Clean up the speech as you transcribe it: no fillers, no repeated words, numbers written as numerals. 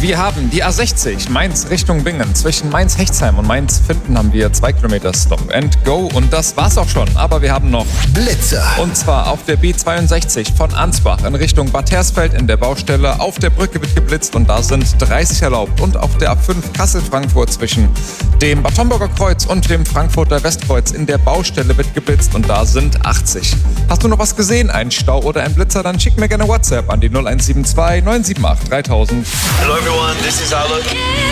Wir haben die A60 Mainz Richtung Bingen. Zwischen Mainz-Hechtsheim und Mainz-Finden haben wir 2 Kilometer Stop and Go. Und das war's auch schon. Aber wir haben noch Blitzer. Und zwar auf der B62 von Ansbach in Richtung Bad Hersfeld in der Baustelle. Auf der Brücke wird geblitzt und da sind 30 erlaubt. Und auf der A5 Kassel-Frankfurt zwischen dem Bad Homburger Kreuz und dem Frankfurter Westkreuz in der Baustelle wird geblitzt und da sind 80. Hast du noch was gesehen, einen Stau oder einen Blitzer, dann schick mir gerne WhatsApp an die 0172 978 3000. Hello everyone, this is Alok.